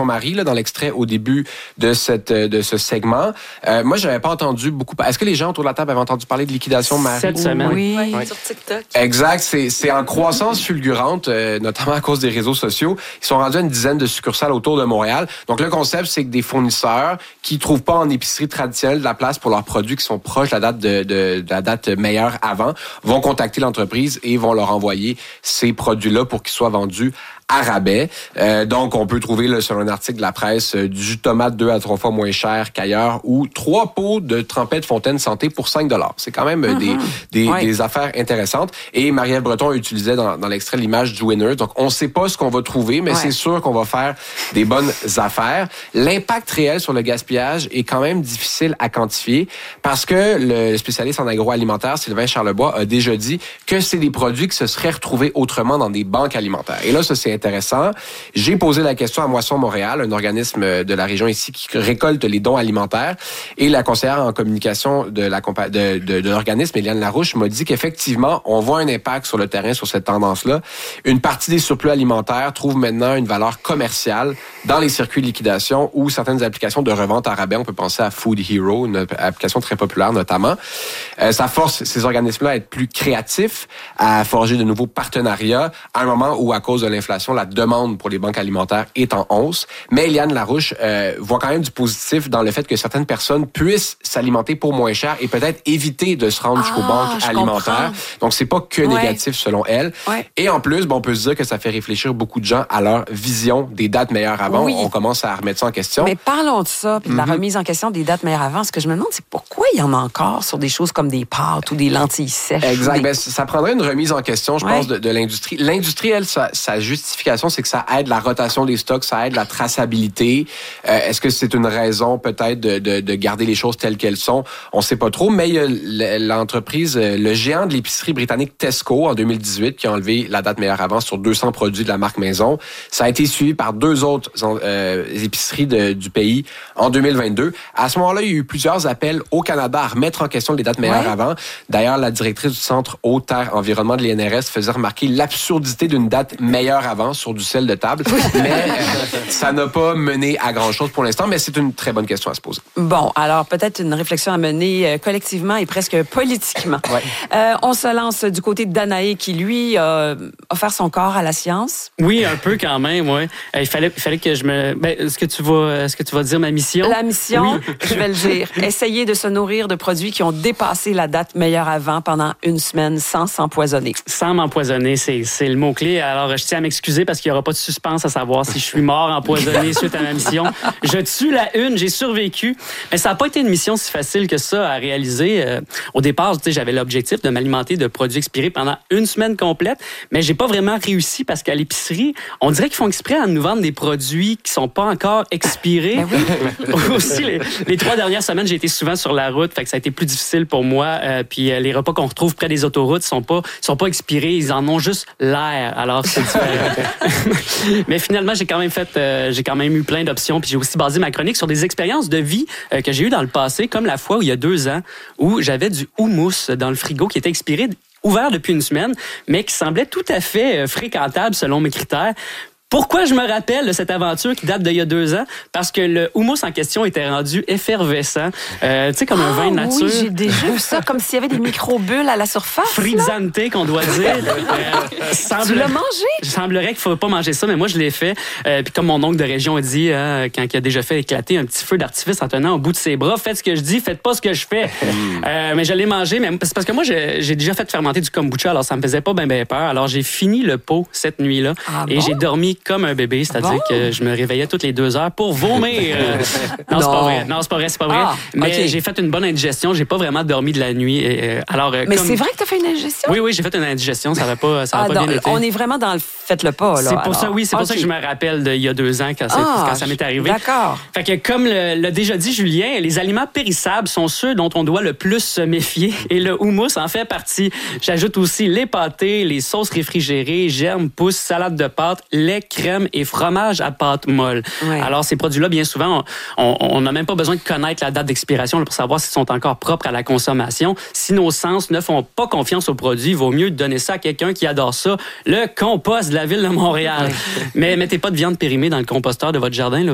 Marie, là, dans l'extrait au début de ce segment. Moi, j'avais pas entendu beaucoup. Est-ce que les gens autour de la table avaient entendu parler de liquidation Marie? Cette semaine. Oui, sur TikTok. Exact. C'est en croissance fulgurante, notamment à cause des réseaux sociaux. Ils sont rendus à une dizaine de succursales autour de Montréal. Donc, le concept, c'est que des fournisseurs qui trouvent pas en épicerie traditionnelle de la place pour leurs produits qui sont proches de la date de la date meilleure avant, vont contacter l'entreprise et vont leur envoyer ces produits-là pour qu'ils soient vendus à rabais. Donc, on peut trouver, là, sur un article de la presse, du jus de tomate 2 à 3 fois moins cher qu'ailleurs ou 3 pots de trempette Fontaine Santé pour 5 $. C'est quand même des affaires intéressantes. Et Marie-Ève Breton utilisait dans l'extrait l'image du winner. Donc, on ne sait pas ce qu'on va trouver, mais c'est sûr qu'on va faire des bonnes affaires. L'impact réel sur le gaspillage est quand même difficile à quantifier parce que le spécialiste en agroalimentaire, Sylvain Charlebois, a déjà dit que c'est des produits qui se seraient retrouvés autrement dans des banques alimentaires. Et là, ça, c'est intéressant. J'ai posé la question à Moisson Montréal, un organisme de la région ici qui récolte les dons alimentaires, et la conseillère en communication de l'organisme, Éliane Larouche, m'a dit qu'effectivement, on voit un impact sur le terrain sur cette tendance-là. Une partie des surplus alimentaires trouve maintenant une valeur commerciale dans les circuits de liquidation ou certaines applications de revente à rabais. On peut penser à Food Hero, une application très populaire notamment. Ça force ces organismes-là à être plus créatifs, à forger de nouveaux partenariats à un moment où, à cause de l'inflation, la demande pour les banques alimentaires est en hausse. Mais Éliane Larouche voit quand même du positif dans le fait que certaines personnes puissent s'alimenter pour moins cher et peut-être éviter de se rendre jusqu'aux banques alimentaires. Donc, c'est pas que négatif selon elle. Et en plus, on peut se dire que ça fait réfléchir beaucoup de gens à leur vision des dates meilleures avant. On commence à remettre ça en question. Mais parlons de ça, puis de la remise en question des dates meilleures avant. Ce que je me demande, c'est pourquoi il y en a encore sur des choses comme des pâtes ou des lentilles sèches. Exact. Ben, ça prendrait une remise en question, je pense, de l'industrie. L'industrie, elle, sa justification, c'est que ça aide la rotation des stocks, ça aide la traçabilité. Est-ce que c'est une raison peut-être de garder les choses telles qu'elles sont? On sait pas trop, mais il y a l'entreprise, le géant de l'épicerie britannique Tesco en 2018 qui a enlevé la date meilleure avant sur 200 produits de la marque Maison. Ça a été suivi par 2 autres épiceries du pays en 2022. À ce moment-là, il y a eu plusieurs appels au Canada à remettre en question les dates meilleures avant. D'ailleurs, la directrice du Centre Eau, Terre, Environnement de l'INRS faisait remarquer l'absurdité d'une date meilleure avant sur du sel de table. Mais ça n'a pas mené à grand-chose pour l'instant, mais c'est une très bonne question à se poser. Bon, alors peut-être une réflexion à mener collectivement et presque politiquement. On se lance du côté de Danae qui, lui, a offert son corps à la science. Oui, un peu quand même, oui. Il fallait que je me... est-ce que tu vas dire ma mission? La mission, je vais le dire. Essayer de se nourrir de produits qui ont dépassé la date meilleure avant pendant une semaine sans s'empoisonner. Sans m'empoisonner, c'est le mot-clé. Alors, je tiens à m'excuser parce qu'il n'y aura pas de suspense à savoir si je suis mort empoisonné suite à ma mission. Je tue la une, j'ai survécu. Mais ça n'a pas été une mission si facile que ça à réaliser. Au départ, j'avais l'objectif de m'alimenter de produits expirés pendant une semaine complète, mais j'ai pas vraiment réussi parce qu'à l'épicerie, on dirait qu'ils font exprès à nous vendre des produits qui sont pas encore expirés. Aussi, les 3 dernières semaines, j'ai été souvent sur la route, fait que ça a été plus difficile pour moi. Puis les repas qu'on retrouve près des autoroutes sont pas expirés, ils en ont juste l'air. Alors c'est différent. Mais finalement, j'ai quand même eu plein d'options. Puis j'ai aussi basé ma chronique sur des expériences de vie que j'ai eues dans le passé, comme la fois où il y a 2 ans où j'avais du houmous dans le frigo qui était expiré, ouvert depuis une semaine, mais qui semblait tout à fait fréquentable selon mes critères. Pourquoi je me rappelle de cette aventure qui date d'il y a 2 ans? Parce que le houmous en question était rendu effervescent. Tu sais, comme un vin de nature. Oui, j'ai déjà vu ça, comme s'il y avait des micro-bulles à la surface. Frizzante, qu'on doit dire. Tu l'as mangé? Il semblerait qu'il ne faudrait pas manger ça, mais moi, je l'ai fait. Puis comme mon oncle de région a dit, quand il a déjà fait éclater un petit feu d'artifice en tenant au bout de ses bras, faites ce que je dis, faites pas ce que je fais. Mais je l'ai mangé, mais c'est parce que moi, j'ai déjà fait fermenter du kombucha, alors ça me faisait pas bien peur. Alors, j'ai fini le pot cette nuit-là et j'ai dormi comme un bébé, c'est-à-dire que je me réveillais toutes les 2 heures pour vomir. Non, c'est pas vrai. Mais j'ai fait une bonne indigestion. J'ai pas vraiment dormi de la nuit. Mais c'est vrai que t'as fait une indigestion? Oui, j'ai fait une indigestion. Ça va pas bien été. On est vraiment dans le faites-le pas, là. C'est pour ça que je me rappelle d'il y a 2 ans quand ça m'est arrivé. D'accord. Fait que comme l'a déjà dit Julien, les aliments périssables sont ceux dont on doit le plus se méfier et le houmous en fait partie. J'ajoute aussi les pâtés, les sauces réfrigérées, germes, pousses, salade de pâtes, lait, crème et fromage à pâte molle. Ouais. Alors, ces produits-là, bien souvent, on n'a même pas besoin de connaître la date d'expiration pour savoir s'ils sont encore propres à la consommation. Si nos sens ne font pas confiance aux produits, il vaut mieux donner ça à quelqu'un qui adore ça, le compost de la Ville de Montréal. Mais mettez pas de viande périmée dans le composteur de votre jardin, là.